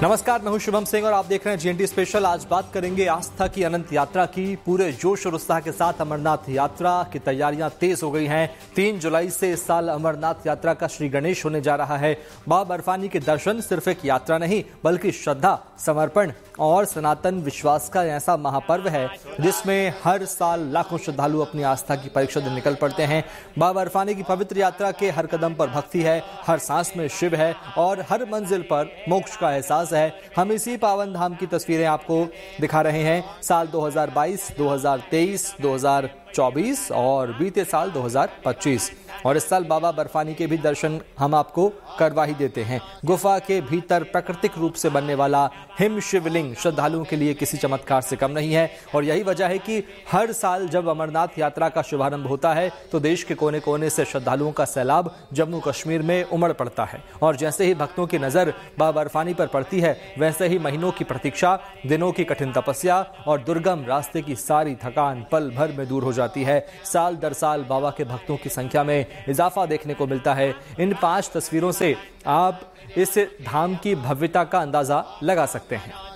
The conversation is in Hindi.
नमस्कार, मैं हूं शुभम सिंह और आप देख रहे हैं जीएनटी स्पेशल। आज बात करेंगे आस्था की अनंत यात्रा की। पूरे जोश और उत्साह के साथ अमरनाथ यात्रा की तैयारियां तेज हो गई हैं। 3 जुलाई से इस साल अमरनाथ यात्रा का श्री गणेश होने जा रहा है। बाबा बर्फानी के दर्शन सिर्फ एक यात्रा नहीं बल्कि श्रद्धा, समर्पण और सनातन विश्वास का ऐसा महापर्व है जिसमें हर साल लाखों श्रद्धालु अपनी आस्था की परीक्षा देने निकल पड़ते हैं। बाबा बर्फानी की पवित्र यात्रा के हर कदम पर भक्ति है, हर सांस में शिव है और हर मंजिल पर मोक्ष का एहसास है। हम इसी पावन धाम की तस्वीरें आपको दिखा रहे हैं। साल 2022, 2023, 2024 और बीते साल 2025 और इस साल बाबा बर्फानी के भी दर्शन हम आपको करवा ही देते हैं। गुफा के भीतर प्राकृतिक रूप से बनने वाला हिम शिवलिंग श्रद्धालुओं के लिए किसी चमत्कार से कम नहीं है और यही वजह है कि हर साल जब अमरनाथ यात्रा का शुभारंभ होता है तो देश के कोने कोने से श्रद्धालुओं का सैलाब जम्मू कश्मीर में उमड़ पड़ता है और जैसे ही भक्तों की नजर बाबा बर्फानी पर पड़ती है वैसे ही महीनों की प्रतीक्षा, दिनों की कठिन तपस्या और दुर्गम रास्ते की सारी थकान पल भर में दूर हो जाती है। साल दर साल बाबा के भक्तों की संख्या में इजाफा देखने को मिलता है। इन 5 तस्वीरों से आप इस धाम की भव्यता का अंदाजा लगा सकते हैं।